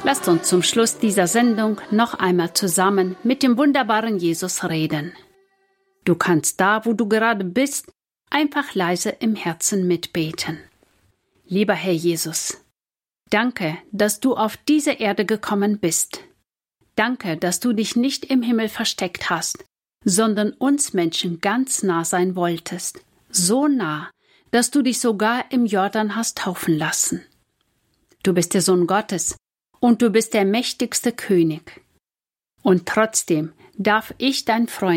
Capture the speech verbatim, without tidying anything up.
Lasst uns zum Schluss dieser Sendung noch einmal zusammen mit dem wunderbaren Jesus reden. Du kannst da, wo du gerade bist, einfach leise im Herzen mitbeten. Lieber Herr Jesus, danke, dass du auf diese Erde gekommen bist. Danke, dass du dich nicht im Himmel versteckt hast, sondern uns Menschen ganz nah sein wolltest. So nah, dass du dich sogar im Jordan hast taufen lassen. Du bist der Sohn Gottes und du bist der mächtigste König. Und trotzdem darf ich dein Freund